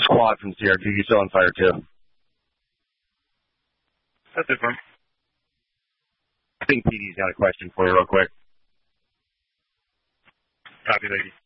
Squad from CRT. You still on fire, too? That's it, man. I think PD's got a question for you real quick. Copy, lady.